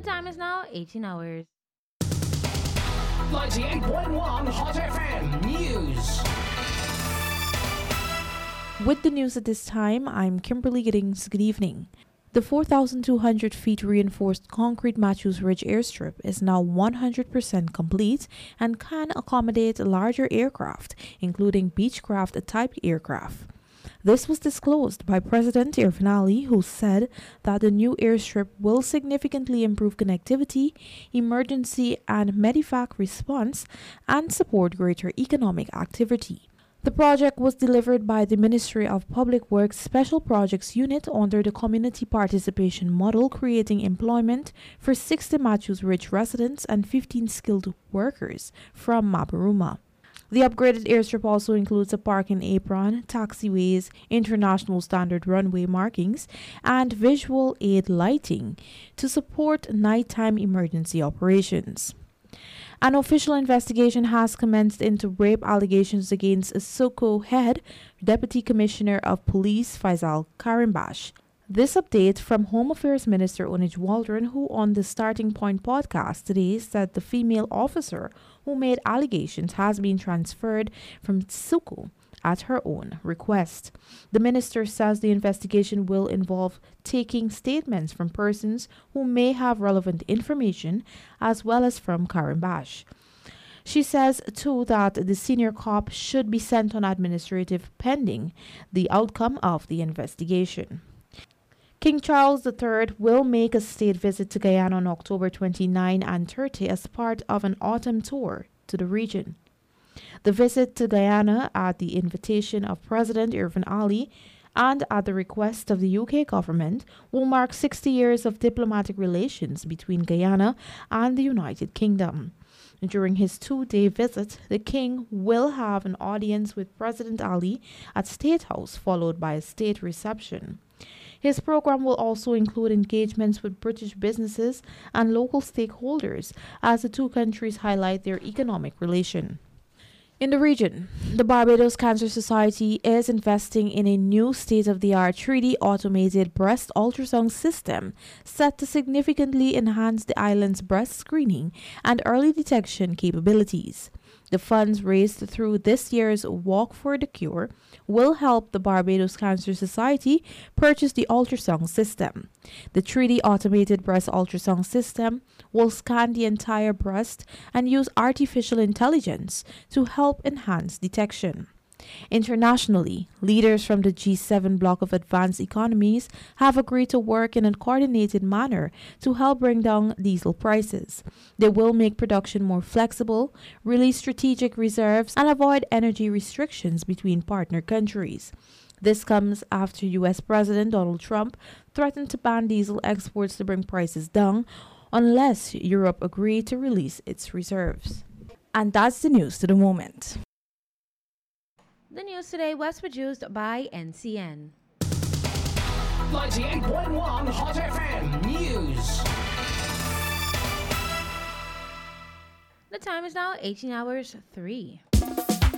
time is now 18 hours. 98.1 Hot FM News. With the news at this time, I'm Kimberly Giddings. Good evening. The 4,200 feet reinforced concrete Matthews Ridge airstrip is now 100% complete and can accommodate larger aircraft, including Beechcraft-type aircraft. This was disclosed by President Irfaan Ali, who said that the new airstrip will significantly improve connectivity, emergency and medevac response, and support greater economic activity. The project was delivered by the Ministry of Public Works Special Projects Unit under the Community Participation Model, creating employment for 60 Matthews Ridge residents and 15 skilled workers from Mabaruma. The upgraded airstrip also includes a parking apron, taxiways, international standard runway markings, and visual aid lighting to support nighttime emergency operations. An official investigation has commenced into rape allegations against Soko head Deputy Commissioner of Police Faisal Karimbash. This update from Home Affairs Minister Onij Waldron, who on the Starting Point podcast today said the female officer who made allegations has been transferred from Soko at her own request. The minister says the investigation will involve taking statements from persons who may have relevant information as well as from Karimbash. She says, too, that the senior cop should be sent on administrative pending the outcome of the investigation. King Charles III will make a state visit to Guyana on October 29 and 30 as part of an autumn tour to the region. The visit to Guyana, at the invitation of President Irfaan Ali and at the request of the UK government, will mark 60 years of diplomatic relations between Guyana and the United Kingdom. During his 2-day visit, the King will have an audience with President Ali at State House, followed by a state reception. His program will also include engagements with British businesses and local stakeholders as the two countries highlight their economic relation. In the region, the Barbados Cancer Society is investing in a new state-of-the-art 3D automated breast ultrasound system set to significantly enhance the island's breast screening and early detection capabilities. The funds raised through this year's Walk for the Cure will help the Barbados Cancer Society purchase the ultrasound system. The 3D automated breast ultrasound system will scan the entire breast and use artificial intelligence to help enhance detection. Internationally, leaders from the G7 bloc of advanced economies have agreed to work in a coordinated manner to help bring down diesel prices. They will make production more flexible, release strategic reserves, and avoid energy restrictions between partner countries. This comes after U.S. President Donald Trump threatened to ban diesel exports to bring prices down unless Europe agreed to release its reserves. And that's the news to the moment. The news today was produced by NCN. 98.1 Hot FM News. The time is now 18 hours 3.